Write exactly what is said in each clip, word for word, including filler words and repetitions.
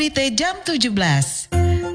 Berita jam tujuh belas.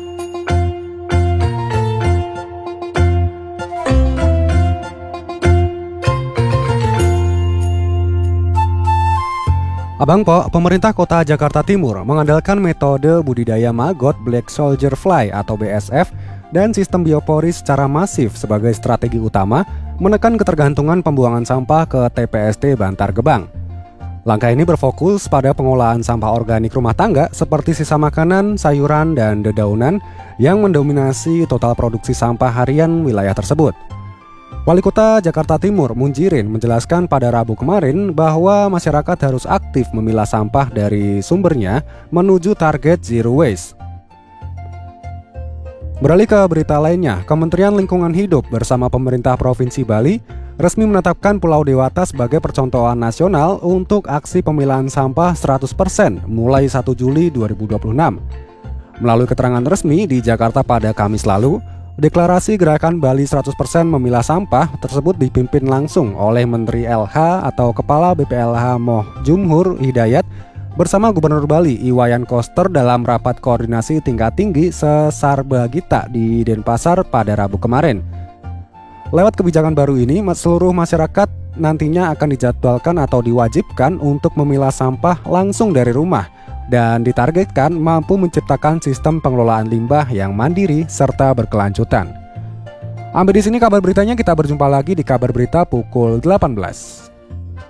Abang Po, pemerintah kota Jakarta Timur mengandalkan metode budidaya maggot Black Soldier Fly atau B S F dan sistem biopori secara masif sebagai strategi utama menekan ketergantungan pembuangan sampah ke T P S T Bantar Gebang. Langkah ini berfokus pada pengolahan sampah organik rumah tangga seperti sisa makanan, sayuran, dan dedaunan yang mendominasi total produksi sampah harian wilayah tersebut. Wali Kota Jakarta Timur, Munjirin, menjelaskan pada Rabu kemarin bahwa masyarakat harus aktif memilah sampah dari sumbernya menuju target zero waste. Beralih ke berita lainnya, Kementerian Lingkungan Hidup bersama pemerintah Provinsi Bali resmi menetapkan Pulau Dewata sebagai percontohan nasional untuk aksi pemilahan sampah seratus persen mulai satu Juli dua ribu dua puluh enam. Melalui keterangan resmi di Jakarta pada Kamis lalu, deklarasi gerakan Bali seratus persen memilah sampah tersebut dipimpin langsung oleh Menteri L H atau Kepala B P L H Moh Jumhur Hidayat bersama Gubernur Bali Iwayan Koster dalam rapat koordinasi tingkat tinggi Sesarbagita di Denpasar pada Rabu kemarin. Lewat kebijakan baru ini, seluruh masyarakat nantinya akan dijadwalkan atau diwajibkan untuk memilah sampah langsung dari rumah dan ditargetkan mampu menciptakan sistem pengelolaan limbah yang mandiri serta berkelanjutan. Sampai di sini kabar beritanya, kita berjumpa lagi di kabar berita pukul delapan belas.